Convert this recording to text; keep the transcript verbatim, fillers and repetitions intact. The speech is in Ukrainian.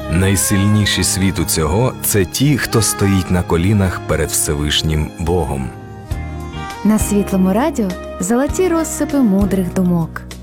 Найсильніші світу цього – це ті, хто стоїть на колінах перед Всевишнім Богом. На Світлому радіо золоті розсипи мудрих думок.